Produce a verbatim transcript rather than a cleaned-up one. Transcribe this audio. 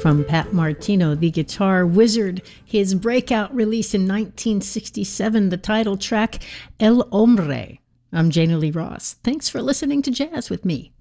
from Pat Martino, the guitar wizard. His breakout release in nineteen sixty-seven, the title track, El Hombre. I'm Jana Lee Ross. Thanks for listening to Jazz with me.